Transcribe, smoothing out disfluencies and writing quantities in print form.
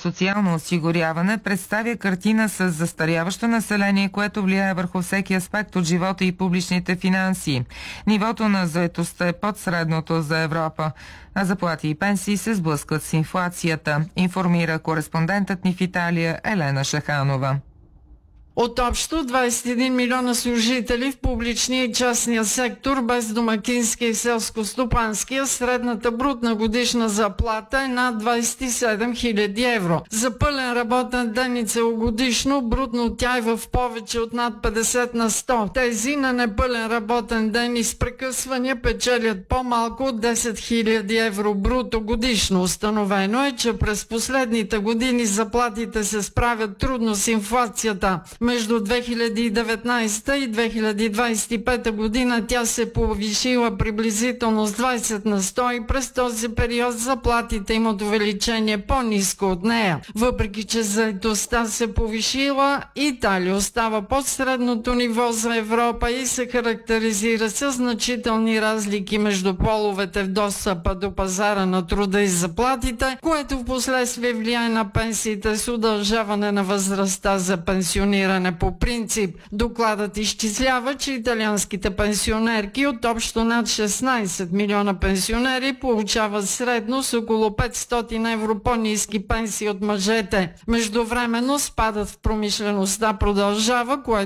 социално осигуряване представя картина с застаряващо население, което влияе върху всеки аспект от живота и публичните финанси. Нивото на заетостта е под средното за Европа, а заплати и пенсии се сблъскват с инфлацията, информира кореспондентът ни в Италия Елена Шаханова. От общо 21 милиона служители в публичния и частния сектор, без домакинския и селско-стопанския, средната брутна годишна заплата е над 27 хиляди евро. За пълен работен ден и целогодишно брутно тя е в повече от над 50 на 100. Тези на непълен работен ден и с прекъсвания печелят по-малко от 10 хиляди евро бруто годишно. Установено е, че през последните години заплатите се справят трудно с инфлацията. Между 2019 и 2025 година тя се повишила приблизително с 20 на 100 и през този период заплатите имат увеличение по-ниско от нея. Въпреки че заетостта се повишила, Италия остава под средното ниво за Европа и се характеризира с значителни разлики между половете в достъпа до пазара на труда и заплатите, което в последствие влияе на пенсиите с удължаване на възрастта за пенсиониране по принцип. Докладът изчислява, че италианските пенсионерки от общо над 16 милиона пенсионери получават средно с около 500 евро по-ниски пенсии от мъжете. Междувременно спадът в промишлеността продължава, което